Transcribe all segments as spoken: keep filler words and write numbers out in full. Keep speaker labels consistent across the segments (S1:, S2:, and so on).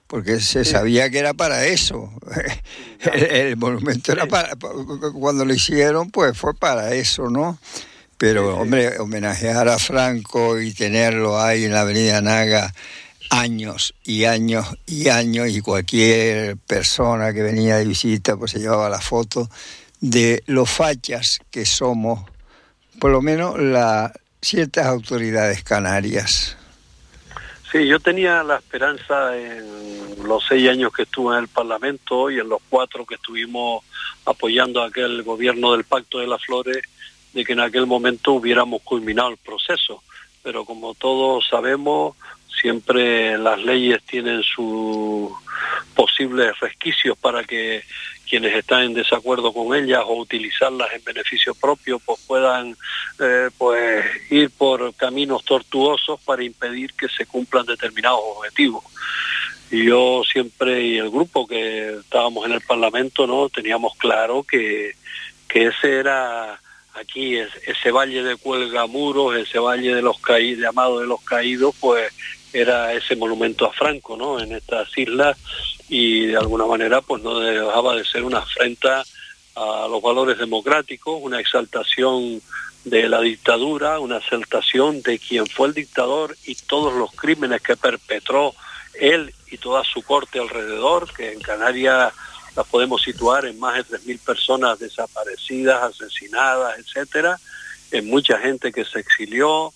S1: porque se
S2: Sí.
S1: sabía que era para eso. El, el monumento era
S2: Sí.
S1: para, cuando lo hicieron, pues fue para eso, ¿no? Pero,
S2: Sí, sí.
S1: hombre, homenajear a Franco y tenerlo ahí en la Avenida Naga años y años y años, y cualquier persona que venía de visita pues se llevaba la foto de los fachas que somos, por lo menos la, ciertas autoridades canarias.
S2: Sí, yo tenía la esperanza en los seis años que estuve en el Parlamento y en los cuatro que estuvimos apoyando a aquel gobierno del Pacto de las Flores, de que en aquel momento hubiéramos culminado el proceso. Pero como todos sabemos, siempre las leyes tienen sus posibles resquicios para que quienes están en desacuerdo con ellas o utilizarlas en beneficio propio pues puedan eh, pues ir por caminos tortuosos para impedir que se cumplan determinados objetivos. Y yo siempre, y el grupo que estábamos en el Parlamento, no teníamos claro que, que ese era aquí, ese valle de Cuelgamuros, ese valle de los caídos, llamado de los caídos, pues era ese monumento a Franco, ¿no? En estas islas, y de alguna manera pues no dejaba de ser una afrenta a los valores democráticos, una exaltación de la dictadura, una exaltación de quien fue el dictador y todos los crímenes que perpetró él y toda su corte alrededor, que en Canarias las podemos situar en más de tres mil personas desaparecidas, asesinadas, etcétera, en mucha gente que se exilió,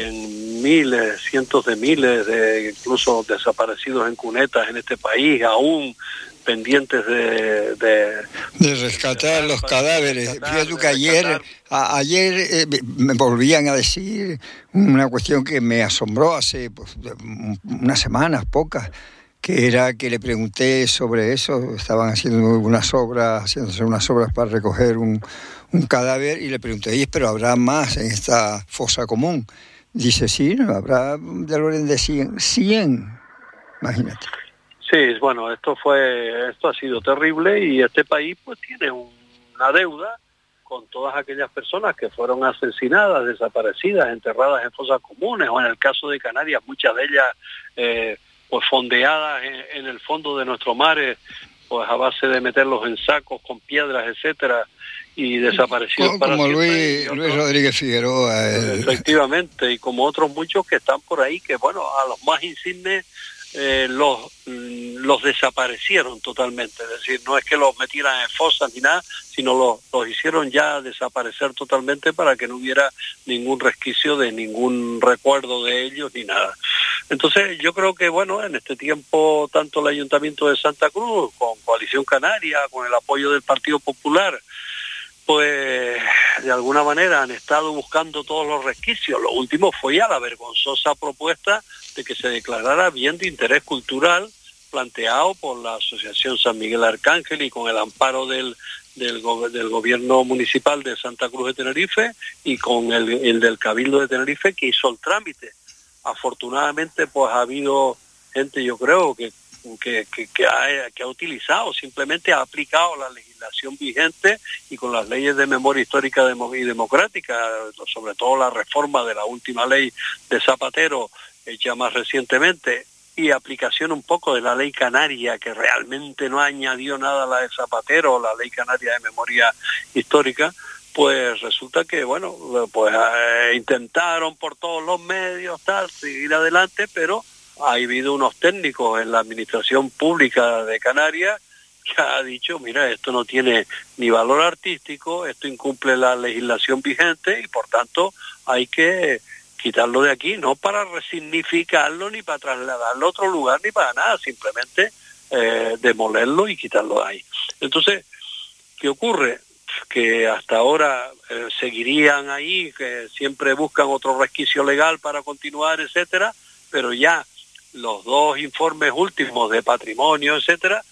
S2: en miles, cientos de miles de incluso desaparecidos en cunetas en este país, aún pendientes de... De,
S1: de rescatar de los cadáveres.
S2: Rescatar,
S1: Fíjate
S2: de
S1: que ayer, a, ayer eh, me volvían a decir una cuestión que me asombró hace pues, unas semanas, pocas, que era que le pregunté sobre eso. Estaban haciendo unas obras, haciéndose unas obras para recoger un, un cadáver, y le pregunté, pero ¿habrá más en esta fosa común? Dice, sí, no, habrá del orden de cien, cien, imagínate.
S2: Sí, bueno, esto fue, esto ha sido terrible, y este país pues tiene un, una deuda con todas aquellas personas que fueron asesinadas, desaparecidas, enterradas en fosas comunes, o en el caso de Canarias, muchas de ellas eh, pues fondeadas en, en el fondo de nuestros mares, pues a base de meterlos en sacos con piedras, etcétera, y desaparecidos
S1: como,
S2: para
S1: como
S2: siempre.
S1: Luis,
S2: Otros,
S1: Luis Rodríguez Figueroa. El...
S2: Efectivamente, y como otros muchos que están por ahí, que bueno, a los más insignes eh, los, los desaparecieron totalmente. Es decir, no es que los metieran en fosas ni nada, sino los, los hicieron ya desaparecer totalmente para que no hubiera ningún resquicio de ningún recuerdo de ellos ni nada. Entonces yo creo que bueno, en este tiempo tanto el Ayuntamiento de Santa Cruz, con Coalición Canaria, con el apoyo del Partido Popular, pues de alguna manera han estado buscando todos los resquicios. Lo último fue ya la vergonzosa propuesta de que se declarara bien de interés cultural, planteado por la Asociación San Miguel Arcángel y con el amparo del, del, go del gobierno municipal de Santa Cruz de Tenerife y con el, el del Cabildo de Tenerife, que hizo el trámite. Afortunadamente pues ha habido gente, yo creo, que Que, que, que, ha, que ha utilizado, simplemente ha aplicado la legislación vigente y con las leyes de memoria histórica y democrática, sobre todo la reforma de la última ley de Zapatero, hecha más recientemente, y aplicación un poco de la ley canaria, que realmente no añadió nada a la de Zapatero, la ley canaria de memoria histórica, pues resulta que, bueno, pues eh, intentaron por todos los medios, tal, seguir adelante, pero ha habido unos técnicos en la administración pública de Canarias que ha dicho, mira, esto no tiene ni valor artístico, esto incumple la legislación vigente y por tanto hay que quitarlo de aquí, no para resignificarlo ni para trasladarlo a otro lugar ni para nada, simplemente eh, demolerlo y quitarlo de ahí. Entonces, ¿qué ocurre? Que hasta ahora eh, seguirían ahí, que siempre buscan otro resquicio legal para continuar, etcétera, pero ya los dos informes últimos de patrimonio, etcétera,